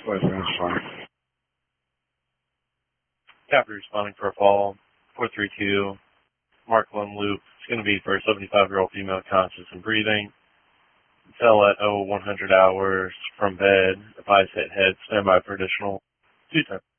That's fine. Captain responding for a fall, 432, Markland Loop. It's going to be for a 75-year-old female conscious and breathing. Fell at 100 hours from bed. Advise hit head. Stand by for additional 2 times.